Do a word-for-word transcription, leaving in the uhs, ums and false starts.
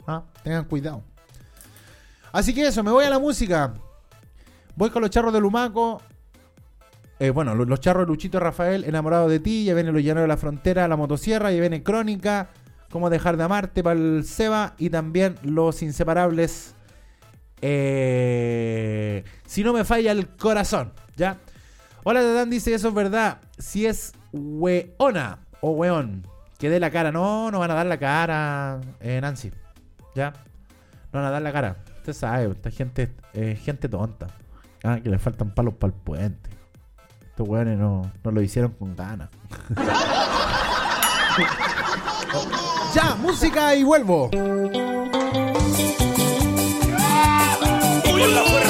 ¿Ah? Tengan cuidado. Así que eso, me voy a la música. Voy con los charros de Lumaco. Eh, bueno, los, los charros de Luchito Rafael, Enamorado de ti. Ya viene Los Llaneros de la Frontera, La Motosierra. Ya viene Crónica, Cómo dejar de amarte para el Seba. Y también Los Inseparables. Eh, si no me falla el corazón. ¿Ya? Hola, Tatán dice, eso es verdad. Si es weona o weón, que dé la cara. No, no van a dar la cara, eh, Nancy. ¿Ya? No van a dar la cara. Usted sabe, esta gente eh, gente tonta. Ah, que le faltan palos para el puente. Estos weones no, no lo hicieron con ganas. Ya, música y vuelvo. Y con la